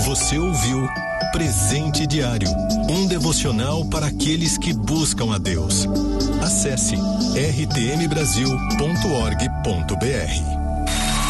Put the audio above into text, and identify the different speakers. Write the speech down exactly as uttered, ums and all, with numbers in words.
Speaker 1: Você ouviu Presente Diário, um devocional para aqueles que buscam a Deus. Acesse r t m brasil ponto org ponto b r.